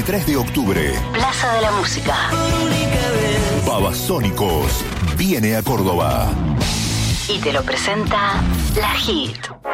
23 de octubre. Plaza de la Música. Babasónicos viene a Córdoba. Y te lo presenta La Hit.